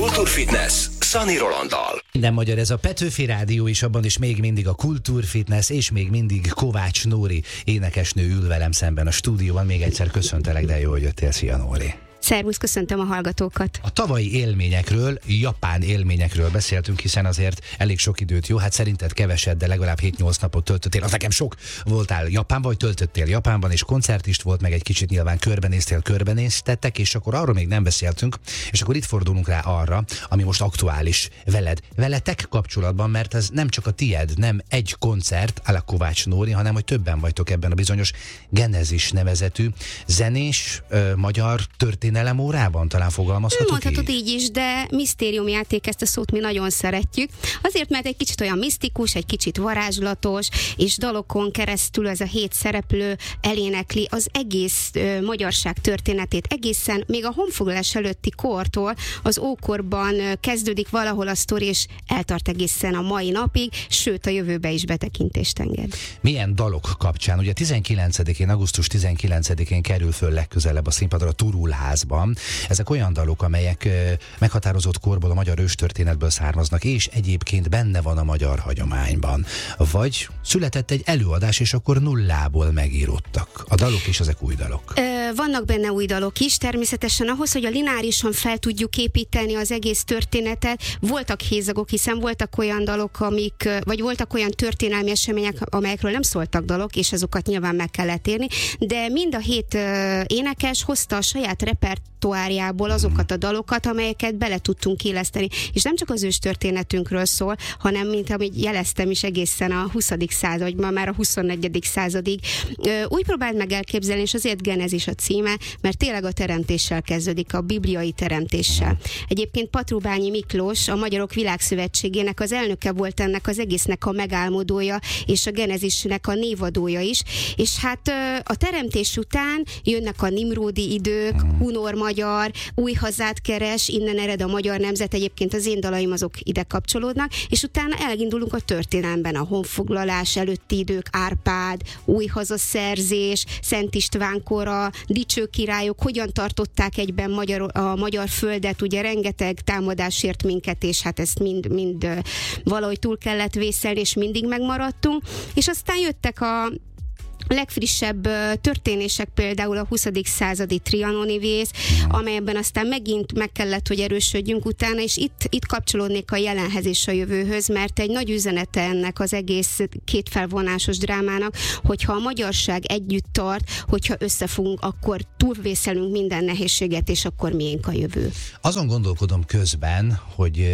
Kultúrfitness Szani Rolanddal. Minden magyar, ez a Petőfi Rádió is, abban is még mindig a Kultúrfitness, és még mindig Kovács Nóri énekesnő ül velem szemben a stúdióban. Még egyszer köszöntelek, de jó, hogy jöttél. Szia, Nóri! Szervusz, köszöntöm a hallgatókat. A tavalyi élményekről, japán élményekről beszéltünk, hiszen azért elég sok időt, jó? Hát szerinted keveset, de legalább 7-8 napot töltöttél. Az nekem sok. Voltál Japánban, vagy töltöttél Japánban, és koncert is volt, meg egy kicsit nyilván körbenéztettek, és akkor arról még nem beszéltünk, és akkor itt fordulunk rá arra, ami most aktuális veletek kapcsolatban, mert ez nem csak a tied, nem egy koncert, a la Kovács Nóri, hanem hogy többen vagytok ebben a bizonyos Genezis nevezetű zenés magyar történelem órában, talán fogalmazhatok mondhatod így is, de misztériumjáték, ezt a szót mi nagyon szeretjük. Azért, mert egy kicsit olyan misztikus, egy kicsit varázslatos, és dalokon keresztül ez a 7 szereplő elénekli az egész magyarság történetét, egészen még a honfoglalás előtti kortól, az ókorban kezdődik valahol a sztori, és eltart egészen a mai napig, sőt a jövőbe is betekintést enged. Milyen dalok kapcsán? Ugye 19-én, augusztus 19-én kerül föl legközelebb a színpadra a Turulházban. Ezek olyan dalok, amelyek meghatározott korból, a magyar őstörténetből származnak, és egyébként benne van a magyar hagyományban. Vagy született egy előadás, és akkor nullából megíródtak a dalok, és ezek új dalok. Vannak benne új dalok is, természetesen ahhoz, hogy a lineárisan fel tudjuk építeni az egész történetet, voltak hézagok, hiszen voltak olyan dalok, vagy voltak olyan történelmi események, amelyekről nem szóltak dalok, és azokat nyilván meg kellett érni, de mind a 7 énekes hozta a saját repertoárjából azokat a dalokat, amelyeket bele tudtunk éleszteni. És nem csak az őstörténetünkről szól, hanem, mint amit jeleztem is, egészen a 20. században, már a 21. századig. Úgy próbáld meg elképzelni, és azért Genezis a címe, mert tényleg a teremtéssel kezdődik, a bibliai teremtéssel. Egyébként Patrubányi Miklós, a Magyarok Világszövetségének az elnöke volt ennek az egésznek a megálmodója, és a Genezisnek a névadója is. És hát a teremtés után jönnek a nimródi idők, hunor magyar, új hazát keres, innen ered a magyar nemzet, egyébként az én dalaim azok ide kapcsolódnak, és utána elindulunk a történelemben, a honfoglalás előtti idők, Árpád, új hazaszerzés, Szent István kora, dicső királyok, hogyan tartották egyben a magyar földet, ugye rengeteg támadás ért minket, és hát ezt mind valahogy túl kellett vészelni, és mindig megmaradtunk, és aztán jöttek a legfrissebb történések, például a 20. századi trianoni vész, amelyben aztán megint meg kellett, hogy erősödjünk utána, és itt kapcsolódnék a jelenhez és a jövőhöz, mert egy nagy üzenete ennek az egész kétfelvonásos drámának, hogyha a magyarság együtt tart, hogyha összefogunk, akkor túlvészelünk minden nehézséget, és akkor miénk a jövő. Azon gondolkodom közben, hogy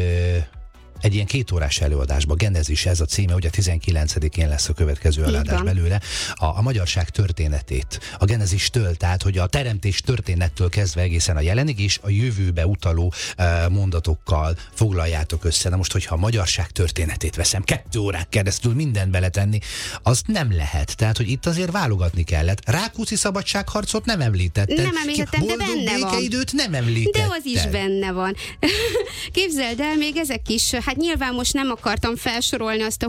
egy ilyen 2 órás előadásban, Genezis, ez a címe, ugye 19-én lesz a következő előadás belőle, a magyarság történetét, a Genezistől, tehát hogy a teremtés történettől kezdve egészen a jelenig, és a jövőbe utaló mondatokkal foglaljátok össze. Na most, hogyha a magyarság történetét veszem, 2 órák keresztül mindent beletenni, az nem lehet. Tehát, hogy itt azért válogatni kellett. Rákóczi szabadságharcot nem említetted. Nem említettem, de benne van. Békeidőt nem említetted. De az is benne van. Képzeld el, még ezek is, hát nyilván most nem akartam felsorolni azt a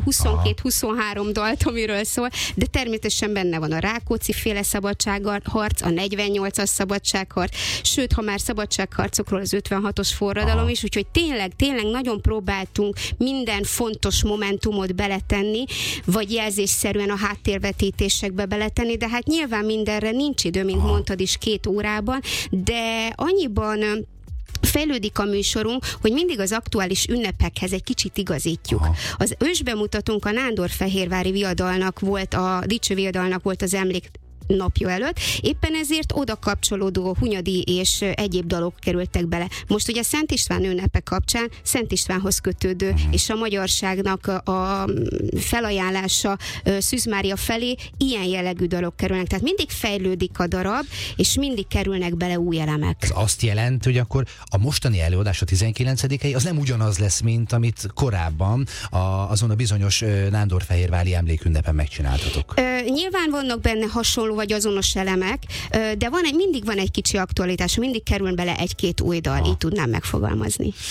22-23 dalt, amiről szól, de természetesen benne van a Rákóczi féle szabadságharc, a 48-as szabadságharc, sőt, ha már szabadságharcokról az 56-os forradalom is, úgyhogy tényleg nagyon próbáltunk minden fontos momentumot beletenni, vagy jelzésszerűen a háttérvetítésekbe beletenni, de hát nyilván mindenre nincs idő, mint mondtad is 2 órában, de annyiban fejlődik a műsorunk, hogy mindig az aktuális ünnepekhez egy kicsit igazítjuk. Az ősbemutatónk a Nándorfehérvári viadalnak volt, a dicső viadalnak volt az emlék napja előtt, éppen ezért oda kapcsolódó hunyadi és egyéb dalok kerültek bele. Most ugye Szent István ünnepe kapcsán Szent Istvánhoz kötődő és a magyarságnak a felajánlása Szűz Mária felé ilyen jellegű dalok kerülnek. Tehát mindig fejlődik a darab, és mindig kerülnek bele új elemek. Ez azt jelenti, hogy akkor a mostani előadás, a 19-i, az nem ugyanaz lesz, mint amit korábban azon a bizonyos Nándorfehérvári emlékünnepen megcsináltatok. Nyilván vannak benne hasonló vagy azonos elemek, de mindig van egy kicsi aktualitás, mindig kerül bele 1-2 új dal, így tudnám megfogalmazni.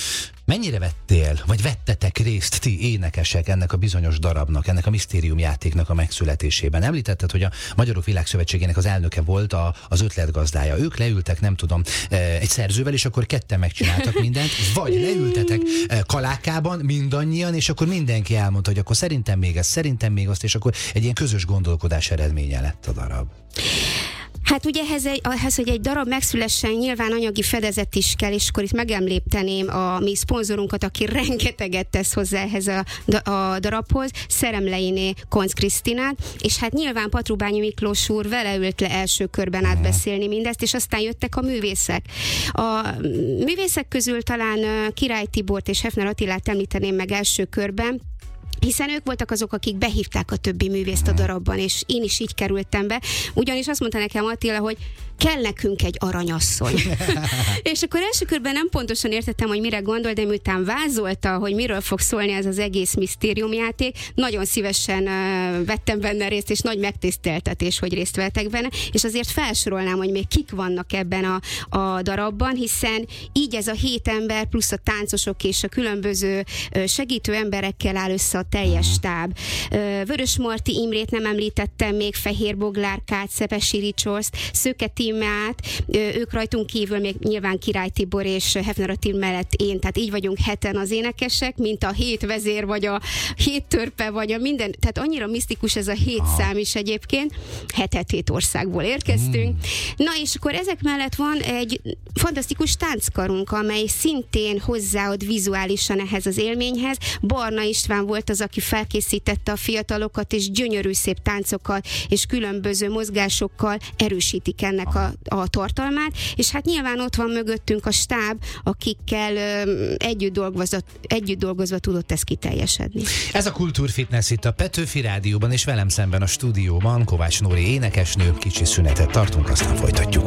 Mennyire vettetek részt ti énekesek ennek a bizonyos darabnak, ennek a misztériumjátéknak a megszületésében? Említetted, hogy a Magyarok Világszövetségének az elnöke volt az ötletgazdája. Ők leültek, nem tudom, egy szerzővel, és akkor ketten megcsináltak mindent, vagy leültetek kalákában mindannyian, és akkor mindenki elmondta, hogy akkor szerintem még ezt, szerintem még azt, és akkor egy ilyen közös gondolkodás eredménye lett a darab. Hát ugye ehhez, hogy egy darab megszülessen, nyilván anyagi fedezet is kell, és akkor itt megemlíteném a mi szponzorunkat, aki rengeteget tesz hozzá ehhez a darabhoz, Szeremleiné Koncz Krisztinát, és hát nyilván Patrubányi Miklós úr vele ült le első körben átbeszélni mindezt, és aztán jöttek a művészek. A művészek közül talán Király Tibort és Hefner Attilát említeném meg első körben, hiszen ők voltak azok, akik behívták a többi művészt a darabban, és én is így kerültem be. Ugyanis azt mondta nekem Attila, hogy kell nekünk egy aranyasszony. És akkor első körben nem pontosan értettem, hogy mire gondol, de miután vázolta, hogy miről fog szólni ez az egész misztériumjáték, nagyon szívesen vettem benne részt, és nagy megtiszteltetés, hogy részt vettek benne, és azért felsorolnám, hogy még kik vannak ebben a darabban, hiszen így ez a 7 ember plusz a táncosok és a különböző segítő emberekkel áll össze a teljes stáb. Vörös Marti Imrét nem említettem még, Fehér Boglárkát, Szepesi Ricsorszt, Szöke Tímeát, ők rajtunk kívül még nyilván Király Tibor és Hefner Attila mellett én, tehát így vagyunk 7-en az énekesek, mint a 7 vezér, vagy a 7 törpe, vagy a minden, tehát annyira misztikus ez a 7 szám is egyébként. 7 országból érkeztünk. Na és akkor ezek mellett van egy fantasztikus tánckarunk, amely szintén hozzáad vizuálisan ehhez az élményhez. Barna István volt az, aki felkészítette a fiatalokat, és gyönyörű szép táncokkal és különböző mozgásokkal erősítik ennek a tartalmát, és hát nyilván ott van mögöttünk a stáb, akikkel együtt dolgozva tudott ez kiteljesedni. Ez a Kultúrfitness itt a Petőfi Rádióban, és velem szemben a stúdióban Kovács Nóri énekesnő. Kicsi szünetet tartunk, aztán folytatjuk.